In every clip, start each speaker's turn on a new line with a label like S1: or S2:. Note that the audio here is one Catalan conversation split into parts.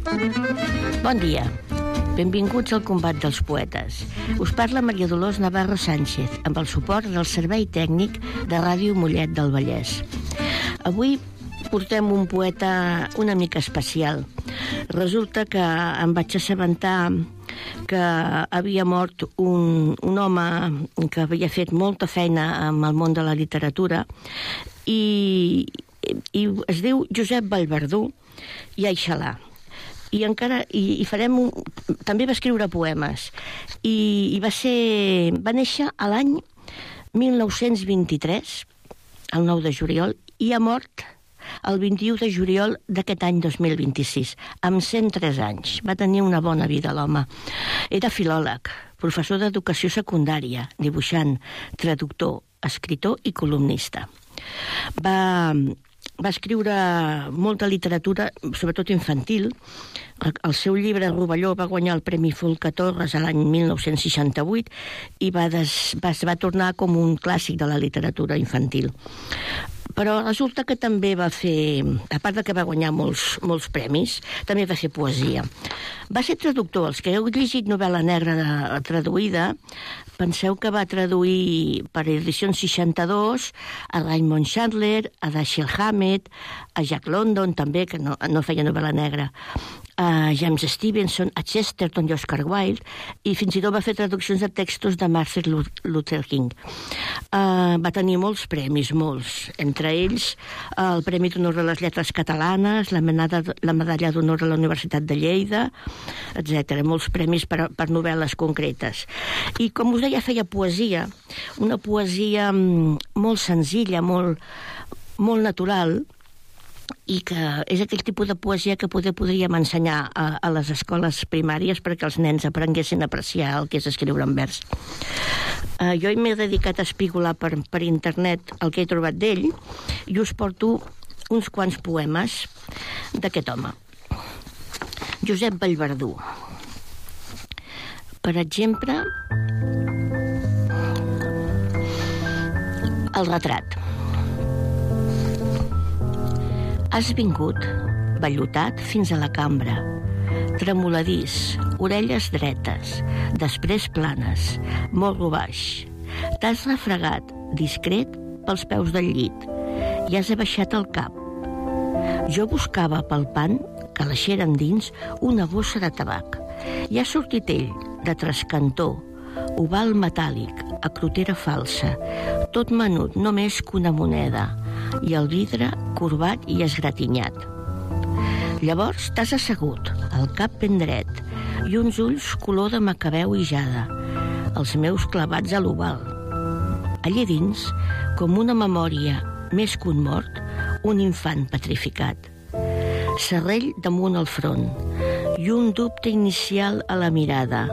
S1: Bon dia. Benvinguts al Combat dels Poetes. Us parla Maria Dolors Navarro Sánchez, amb el suport del Servei Tècnic de Ràdio Mollet del Vallès. Avui portem un poeta una mica especial. Resulta que em vaig assabentar que havia mort un home que havia fet molta feina amb el món de la literatura i es diu Josep Vallverdú i Aixalà. I farem també va escriure poemes i va néixer a l'any 1923, el 9 de juliol, i ha mort el 21 de juliol d'aquest any 2026, amb 103 anys. Va tenir una bona vida, l'home. Era filòleg, professor d'educació secundària, dibuixant, traductor, escritor i columnista. Va escriure molta literatura, sobretot infantil. El seu llibre Rovelló va guanyar el Premi Folca Torres l'any 1968 i va tornar com un clàssic de la literatura infantil. Però resulta que també va fer, a part que va guanyar molts premis, també va fer poesia. Va ser traductor. Els que heu llegit novel·la negra traduïda, penseu que va traduir per Edicions 62 a Raymond Chandler, a Dashiell Hammett, a Jack London també, que no feia novel·la negra, a James Stevenson, a Chesterton i Oscar Wilde, i fins i tot va fer traduccions de textos de Martin Luther King. Va tenir molts premis, molts. Entre ells, el Premi d'Honor a les Lletres Catalanes, la Medalla d'Honor a la Universitat de Lleida, etc. Molts premis per novel·les concretes. I, com us deia, feia poesia, una poesia molt senzilla, molt natural, i que és aquell tipus de poesia que podríem ensenyar a les escoles primàries perquè els nens aprenguessin a apreciar el que és escriure en vers. Jo m'he dedicat a espigolar per internet el que he trobat d'ell i us porto uns quants poemes d'aquest home. Josep Vallverdú. Per exemple, El retrat. Has vingut, vellutat fins a la cambra, tremoladís, orelles dretes, després planes, morro baix. T'has refregat, discret, pels peus del llit i has abaixat el cap. Jo buscava pel pan, que l'aixera endins, una bossa de tabac. I ha sortit ell, de trascantó, oval metàl·lic, a crotera falsa, tot menut, no més que una moneda, i el vidre corbat i esgratinyat. Llavors t'has assegut, el cap ben dret, i uns ulls color de macabeu i jade, els meus clavats a l'oval. Allí dins, com una memòria més que un mort, un infant petrificat. Serrell damunt el front, i un dubte inicial a la mirada.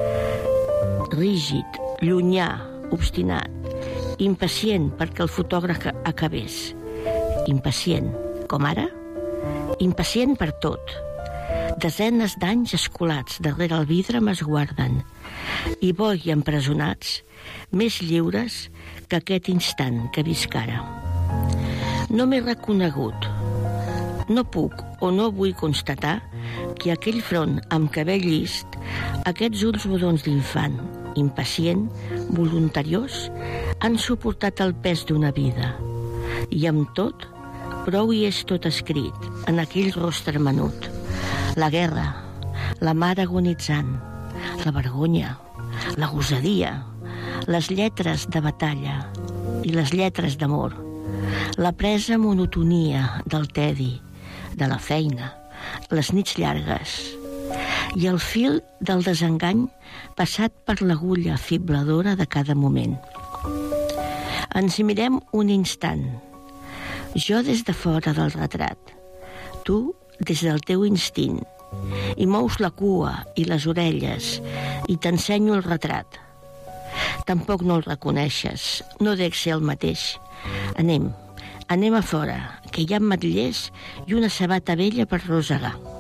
S1: Rígid, llunyà, obstinat, impacient perquè el fotògraf acabés. Impacient, com ara? Impacient per tot. Desenes d'anys escolats darrere el vidre m'esguarden i boi empresonats, més lliures que aquest instant que visc ara. No m'he reconegut. No puc o no vull constatar que aquell front amb cabell list, aquests ulls rodons d'infant, impacient, voluntariós, han suportat el pes d'una vida. I amb tot, prou hi és tot escrit en aquell rostre menut. La guerra, la mare agonitzant, la vergonya, la gosadia, les lletres de batalla i les lletres d'amor, la presa monotonia del tedi, de la feina, les nits llargues i el fil del desengany passat per l'agulla fibladora de cada moment. Ens hi mirem un instant. Jo des de fora del retrat, tu des del teu instint, i mous la cua i les orelles i t'ensenyo el retrat. Tampoc no el reconeixes, no dec ser el mateix. Anem a fora, que hi ha ametllers i una sabata vella per rosegar.